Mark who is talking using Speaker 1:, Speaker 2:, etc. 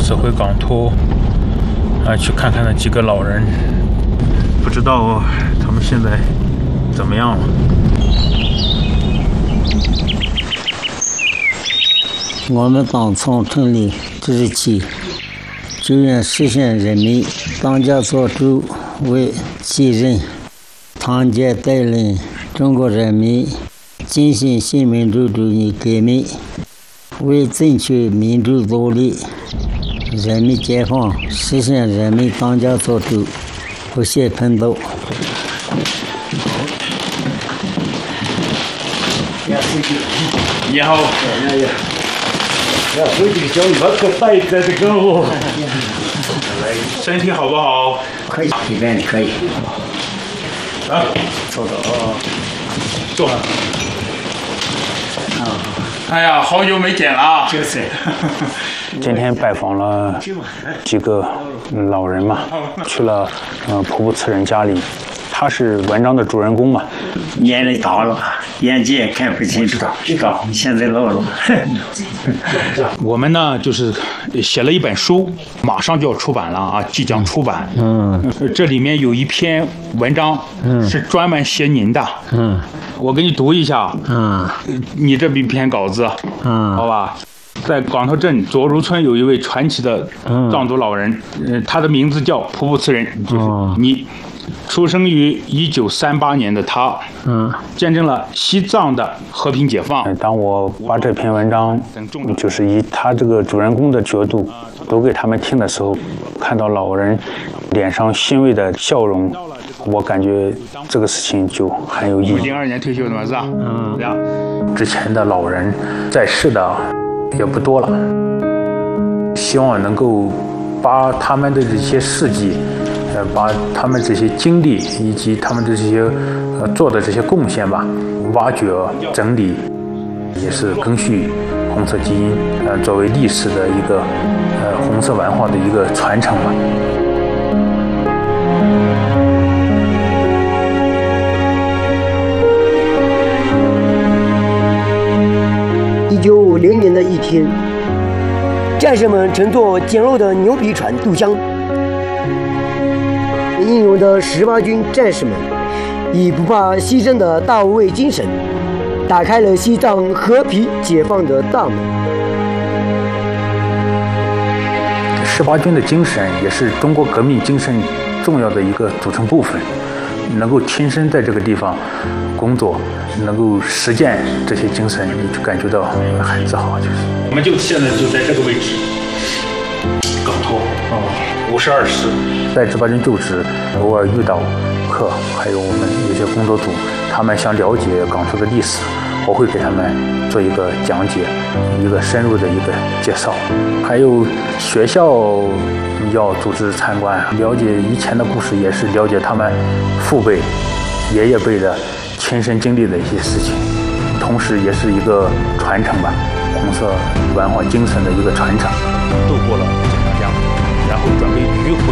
Speaker 1: 次回港托去看看那几个老人，不知道他们现在怎么样了。
Speaker 2: 我们党从成立之日起，就愿实现人民当家作主为己任，团结带领中国人民进行新民主主义革命，为争取民主独立、人民解放，实现人民当家作主，不懈奋斗。
Speaker 1: 你好，身体好不好？
Speaker 2: 可以，这边可以。
Speaker 1: 啊，
Speaker 2: 坐着
Speaker 1: 坐。哎呀，好久没见了。
Speaker 2: 就是。
Speaker 3: 今天拜访了几个老人嘛，去了普普慈人家里。他是文章的主人公嘛，
Speaker 2: 年龄大了，眼睛也看不清楚，现在老了。
Speaker 3: 我们呢就是写了一本书，马上就要出版了啊，即将出版。这里面有一篇文章，是专门写您的。我给你读一下。你这篇稿子。好吧。在港头镇左如村有一位传奇的藏族老人，他的名字叫普普慈人，就是你。出生于1938年的他，见证了西藏的和平解放。当我把这篇文章，就是以他这个主人公的角度读给他们听的时候，看到老人脸上欣慰的笑容，我感觉这个事情就很有意义。02年退休的嘛，是吧？之前的老人在世的也不多了，希望能够把他们的这些事迹。把他们这些经历以及他们这些做的这些贡献吧，挖掘整理，也是赓续红色基因，作为历史的一个红色文化的一个传承吧。
Speaker 4: 1950年的一天，战士们乘坐简陋的牛皮船渡江。英勇的18军战士们以不怕牺牲的大无畏精神，打开了西藏和平解放的大门。
Speaker 3: 18军的精神也是中国革命精神重要的一个组成部分，能够亲身在这个地方工作，能够实践这些精神，你就感觉到很自豪。就是
Speaker 1: 我们就现在就在这个位置，港托52师。
Speaker 3: 在18军就职，偶尔遇到课，还有我们有些工作组，他们想了解港托的历史，我会给他们做一个讲解，一个深入的一个介绍。还有学校要组织参观，了解以前的故事，也是了解他们父辈、爷爷辈的亲身经历的一些事情，同时也是一个传承吧，红色文化精神的一个传承。
Speaker 1: 渡过了这条江，然后准备迂回